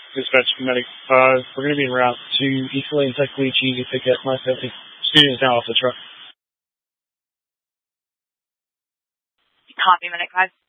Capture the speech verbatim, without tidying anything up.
Dispatch Medic five. We're going to be en route to East Lane Techleachy to pick up my seventy students now off the truck. Copy, Medic five.